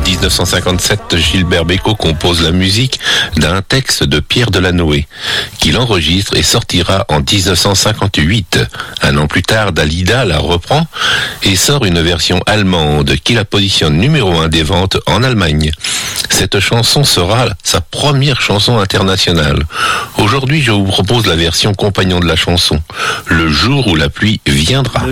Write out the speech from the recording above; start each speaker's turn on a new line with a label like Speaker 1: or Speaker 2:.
Speaker 1: 1957, Gilbert Bécaud compose la musique d'un texte de Pierre Delanoë, qu'il enregistre et sortira en 1958. Un an plus tard, Dalida la reprend et sort une version allemande qui la positionne numéro 1 des ventes en Allemagne. Cette chanson sera sa première chanson internationale. Aujourd'hui, je vous propose la version compagnon de la chanson, Le jour où la pluie viendra.